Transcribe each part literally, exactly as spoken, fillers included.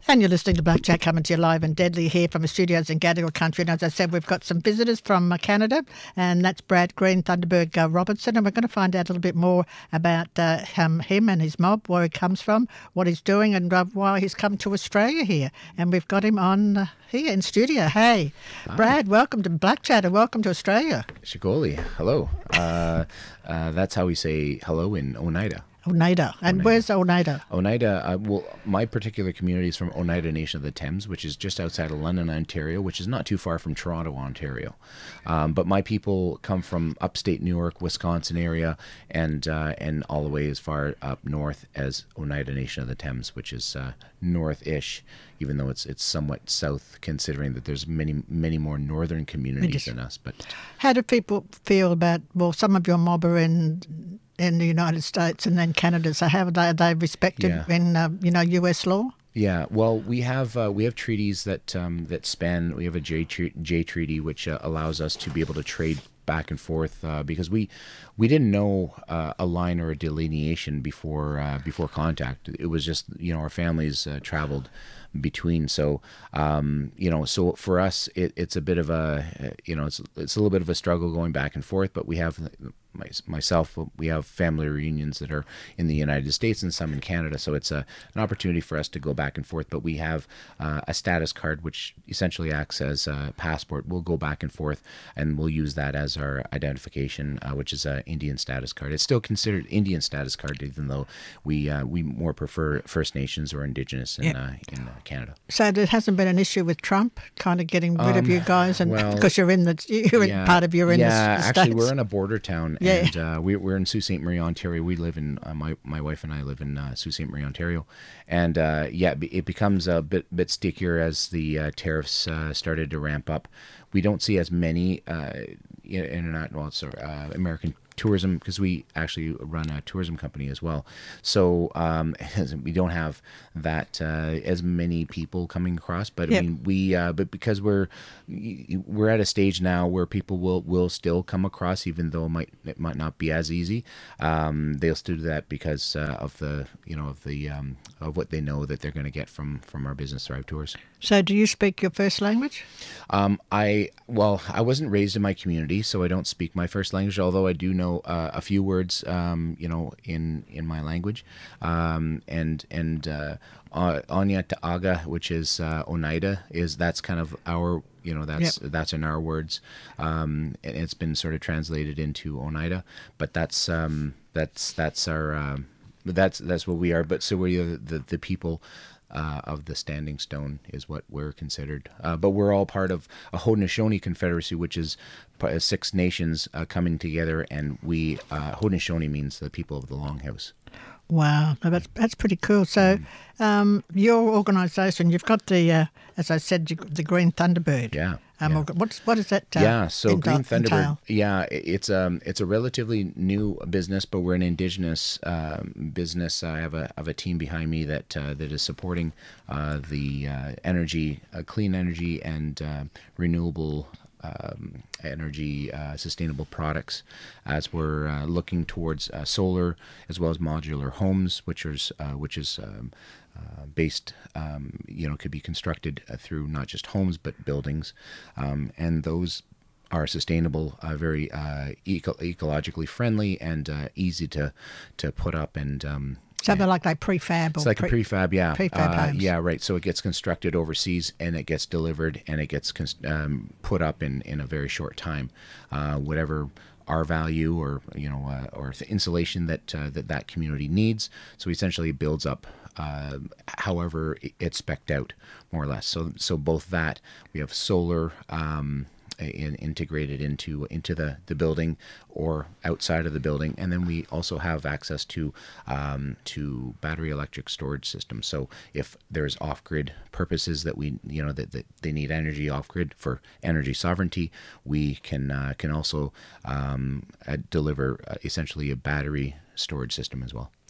And you're listening to Blackjack coming to you live and deadly here from the studios in Gadigal Country. And as I said, we've got some visitors from uh, Canada, and that's Brad Green Thunderbird uh, Robertson. And we're going to find out a little bit more about uh, um, him and his mob, where he comes from, what he's doing, and uh, why he's come to Australia here. And we've got him on uh, here in studio. Hey, Hi. Brad, welcome to Blackjack and welcome to Australia. Shigoli, hello. Uh, uh, that's how we say hello in Oneida. Oneida. And Oneida. Where's Oneida? Oneida, uh, well, my particular community is from Oneida Nation of the Thames, which is just outside of London, Ontario, which is not too far from Toronto, Ontario. Um, but my people come from upstate New York, Wisconsin area, and uh, and all the way as far up north as Oneida Nation of the Thames, which is uh, north-ish, even though it's it's somewhat south, considering that there's many, many more northern communities than us. But how do people feel about, well, some of your mob are in... in the United States and then Canada, so how are they, are they respected yeah. in uh, you know U S law? Yeah, well, we have uh, we have treaties that um, that span. We have a J, J treaty which uh, allows us to be able to trade back and forth uh, because we we didn't know uh, a line or a delineation before uh, before contact. It was just, you know, our families uh, traveled between. So um, you know, so for us, it, it's a bit of a you know it's it's a little bit of a struggle going back and forth. But we have. My, myself, we have family reunions that are in the United States and some in Canada, so it's a, an opportunity for us to go back and forth. But we have uh, a status card, which essentially acts as a passport. We'll go back and forth, and we'll use that as our identification, uh, which is an Indian status card. It's still considered Indian status card, even though we uh, we more prefer First Nations or Indigenous in, yeah. uh, in uh, Canada. So there hasn't been an issue with Trump kind of getting rid um, of you guys, and well, because you're in the you're yeah, in part of you're in yeah, the, the actually, States. we're in a border town. Yeah. And uh, we, we're in Sault Ste. Marie, Ontario. We live in, uh, my my wife and I live in uh, Sault Ste. Marie, Ontario. And uh, yeah, it becomes a bit bit stickier as the uh, tariffs uh, started to ramp up. We don't see as many uh, internet, well, sorry, uh, American tourism, because we actually run a tourism company as well. So um, we don't have that uh, as many people coming across. But yep. I mean, we uh, but because we're we're at a stage now where people will will still come across, even though it might it might not be as easy. Um, they'll still do that because uh, of the you know of the um, of what they know that they're going to get from from our Business Thrive tours. So, do you speak your first language? Um, I well, I wasn't raised in my community, so I don't speak my first language. Although I do know uh, a few words, um, you know, in in my language, um, and and uh, Anya Ta'aga, which is uh, Oneida, is that's kind of our you know that's yep. that's in our words, um, and it's been sort of translated into Oneida, but that's um, that's that's our um, that's that's what we are. But so we are the the people. Uh, of the Standing Stone is what we're considered. Uh, but we're all part of a Haudenosaunee Confederacy, which is six nations uh, coming together, and we, uh, Haudenosaunee means the people of the Longhouse. Wow, that's that's pretty cool. So, mm. um, your organisation, you've got the, uh, as I said, the Green Thunderbird. Yeah. Um, yeah. What's what is that? Uh, yeah. So entail, Green Thunderbird. entail? Yeah, it's um it's a relatively new business, but we're an Indigenous um, business. I have a have a team behind me that uh, that is supporting uh, the uh, energy, uh, clean energy, and uh, renewable. Um, energy, uh, sustainable products, as we're uh, looking towards uh, solar as well as modular homes, which is uh, which is um, uh, based, um, you know, could be constructed uh, through not just homes but buildings, um, and those are sustainable, uh, very uh, eco- ecologically friendly, and uh, easy to to put up and. Um, So they're like like prefab or It's like pre- a prefab, yeah. Prefab uh, homes. Yeah, right. So it gets constructed overseas, and it gets delivered, and it gets um, put up in, in a very short time. Uh, whatever R value or you know uh, or insulation that uh, that that community needs. So essentially, it builds up. Uh, however, it's spec'd out more or less. So so both that we have solar. Um, In, integrated into into the, the building or outside of the building, and then we also have access to um, to battery electric storage systems. So if there's off-grid purposes that we you know that, that they need energy off-grid for energy sovereignty, we can uh, can also um, uh, deliver uh, essentially a battery storage system as well.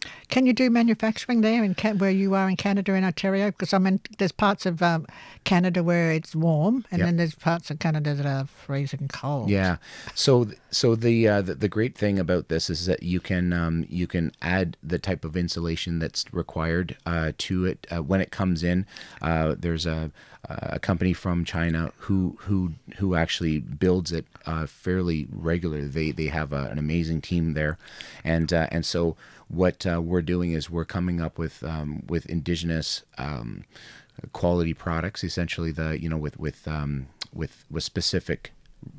Can you do manufacturing there in Ca- where you are in Canada, in Ontario? Because I mean, there's parts of um, Canada where it's warm, and Yep. then there's parts of Canada that are freezing cold. Yeah. So so the, uh, the the great thing about this is that you can um, you can add the type of insulation that's required uh, to it uh, when it comes in. Uh, there's a a company from China who who who actually builds it uh, fairly regularly. They they have a, an amazing team there, and uh, and so what uh, we're doing is we're coming up with um, with indigenous um, quality products, essentially the you know with with um, with with specific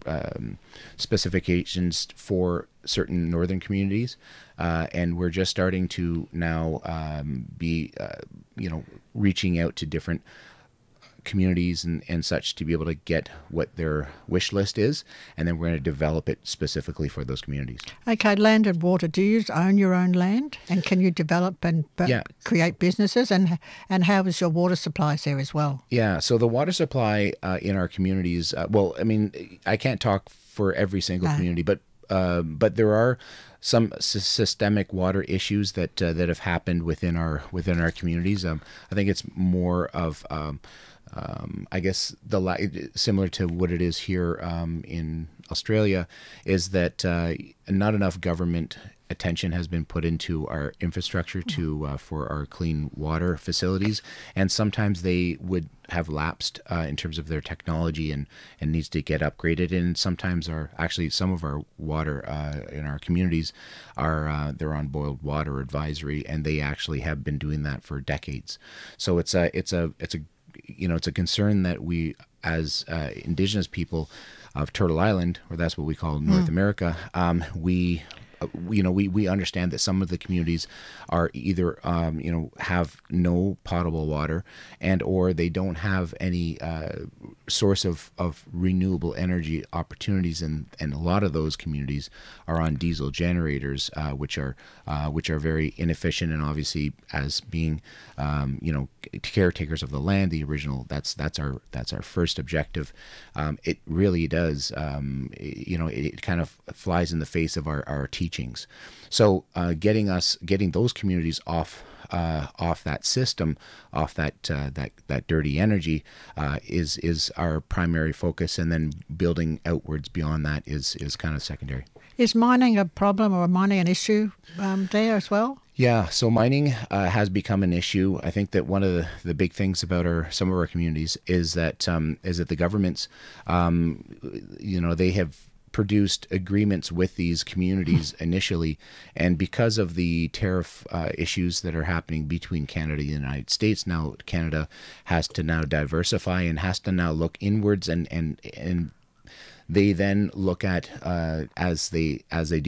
um, specifications for certain northern communities, uh, and we're just starting to now um, be uh, you know reaching out to different communities and, and such to be able to get what their wish list is, and then we're going to develop it specifically for those communities. Okay, land and water. Do you own your own land, and can you develop and bu- Yeah. create businesses? And and how is your water supplies there as well? Yeah, so the water supply uh, in our communities, uh, well, I mean, I can't talk for every single No. community, but uh, but there are some s- systemic water issues that uh, that have happened within our within our communities. Um, I think it's more of um, um, I guess the la- similar to what it is here um, in Australia, is that uh, not enough government attention has been put into our infrastructure to uh, for our clean water facilities, and sometimes they would have lapsed uh, in terms of their technology and and needs to get upgraded. And sometimes our actually some of our water uh, in our communities are uh, they're on boiled water advisory, and they actually have been doing that for decades. So it's a it's a it's a you know it's a concern that we as uh, Indigenous people of Turtle Island, or that's what we call North America, um, we uh, you know, we, we understand that some of the communities are either, um, you know, have no potable water, and or they don't have any uh, source of, of renewable energy opportunities, and, and a lot of those communities are on diesel generators, uh, which are uh, which are very inefficient, and obviously as being, um, you know, caretakers of the land, the original that's that's our that's our first objective. Um, it really does, um, you know, it, it kind of flies in the face of our our teachings. So uh, getting us getting those communities off uh, off that system, off that uh, that that dirty energy, uh, is is our primary focus, and then building outwards beyond that is is kind of secondary. Is mining a problem or mining an issue um, there as well? Yeah, so mining uh, has become an issue. I think that one of the, the big things about our some of our communities is that um, is that the governments, um, you know, they have produced agreements with these communities initially, and because of the tariff uh, issues that are happening between Canada and the United States, now Canada has to now diversify and has to now look inwards, and and and they then look at uh, as they as they do